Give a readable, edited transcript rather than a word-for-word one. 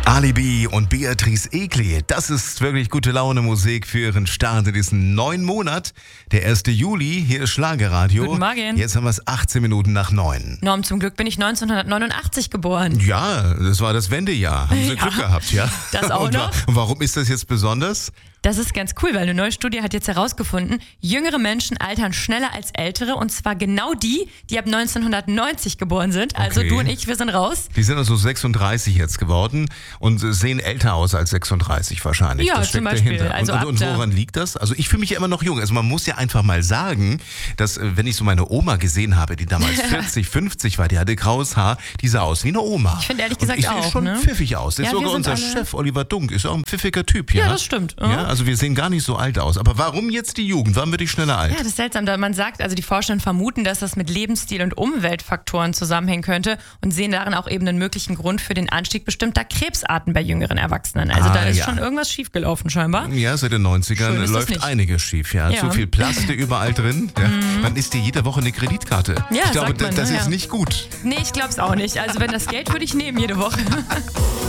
Alibi und Beatrice Egli, das ist wirklich gute Laune Musik für Ihren Start in diesen neuen Monat. Der 1. Juli, hier ist Schlagerradio. Guten Morgen. Jetzt haben wir es 18 Minuten nach 9. Norm, zum Glück bin ich 1989 geboren. Ja, das war das Wendejahr. Haben Sie Glück gehabt, ja? Das auch noch. Und warum ist das jetzt besonders? Das ist ganz cool, weil eine neue Studie hat jetzt herausgefunden, jüngere Menschen altern schneller als ältere, und zwar genau die ab 1990 geboren sind. Also Okay. du und ich, wir sind raus. Die sind also 36 jetzt geworden und sehen älter aus als 36 wahrscheinlich. Ja, das steckt zum Beispiel. dahinter. Also und woran liegt das? Also ich fühle mich ja immer noch jung. Also man muss ja einfach mal sagen, dass wenn ich so meine Oma gesehen habe, die damals 40, 50 war, die hatte graues Haar, die sah aus wie eine Oma. Ich finde ehrlich Und gesagt ich sehe auch, schon ne? pfiffig aus. Der Ja, ist sogar wir sind unser alle- Chef, Oliver Dunk, ist auch ein pfiffiger Typ. Ja, Ja, das stimmt. Ja, also wir sehen gar nicht so alt aus. Aber warum jetzt die Jugend? Wann wird die schneller alt? Ja, das ist seltsam. Da man sagt, also die Forscher vermuten, dass das mit Lebensstil und Umweltfaktoren zusammenhängen könnte und sehen darin auch eben einen möglichen Grund für den Anstieg bestimmter Krebsarten bei jüngeren Erwachsenen. Also da ist ja. schon irgendwas schiefgelaufen scheinbar. Ja, seit den 90ern Schön ist das läuft nicht. einiges schief. Ja. Ja. Zu viel Plaste überall drin. Ja. Man isst dir jede Woche eine Kreditkarte. Ja, ich glaube, sagt man, das ne? ist Ja. nicht gut. Nee, ich glaube es auch nicht. Also wenn das Geld würde ich nehmen jede Woche.